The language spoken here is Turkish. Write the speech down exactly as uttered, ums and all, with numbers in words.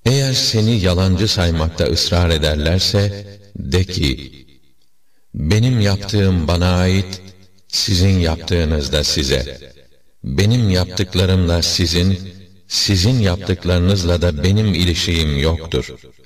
Eğer seni yalancı saymakta ısrar ederlerse, de ki, benim yaptığım bana ait, sizin yaptığınız da size. Benim yaptıklarımla sizin, sizin yaptıklarınızla da benim ilişiğim yoktur.